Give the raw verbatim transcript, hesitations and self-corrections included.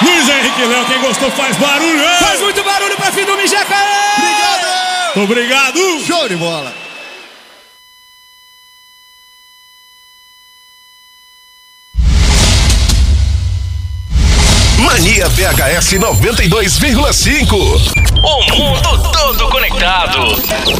Luiz Henrique Léo, quem gostou faz barulho. Ei! Faz muito barulho pra filho do Mijeca. Obrigado! Obrigado! Show de bola! Mania B H S noventa e dois vírgula cinco. O mundo todo conectado.